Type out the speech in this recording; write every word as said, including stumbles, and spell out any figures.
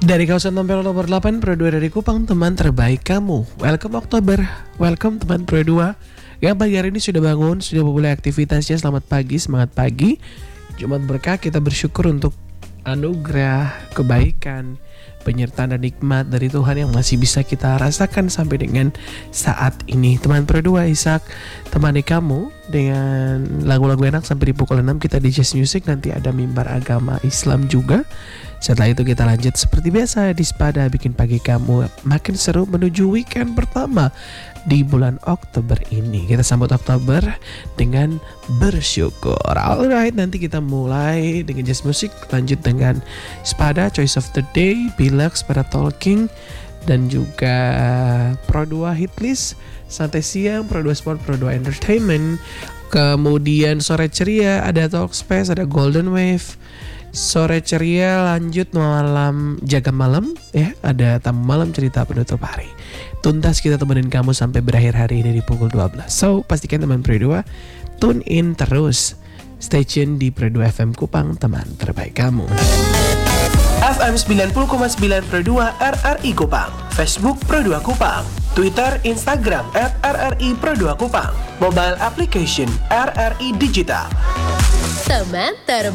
Dari kawasan Tampel nomor delapan Pro dua dari Kupang, teman terbaik kamu. Welcome Oktober, welcome teman Pro dua yang pagi hari ini sudah bangun, sudah memulai aktivitasnya. Selamat pagi, semangat pagi. Jumat berkah, kita bersyukur untuk anugerah, kebaikan, penyertaan dan nikmat dari Tuhan yang masih bisa kita rasakan sampai dengan saat ini. Teman Pro dua, Ishak temani kamu dengan lagu-lagu enak sampai di pukul enam. Kita di Jazz Music, nanti ada mimbar agama Islam juga. Setelah itu kita lanjut seperti biasa di Spada, bikin pagi kamu makin seru menuju weekend pertama di bulan Oktober ini. Kita sambut Oktober dengan bersyukur. Alright, nanti kita mulai dengan Jazz Music, lanjut dengan Spada, Choice of the Day, Bilax, Pada Talking, dan juga Pro dua Hitlist, Santai Siang, Pro dua Sport, Pro dua Entertainment. Kemudian sore ceria ada Talkspace, ada Golden Wave. Sore ceria lanjut malam jaga malam ya, ada tamu malam cerita penutup hari. Tuntas kita temenin kamu sampai berakhir hari ini di pukul dua belas. So pastikan teman Pro dua tune in terus. Stay tune di Pro dua F M Kupang, teman terbaik kamu. F M sembilan puluh koma sembilan Pro dua R R I Kupang, Facebook Pro dua Kupang, Twitter, Instagram at R R I Pro dua Kupang, mobile application R R I Digital. Teman terbaik.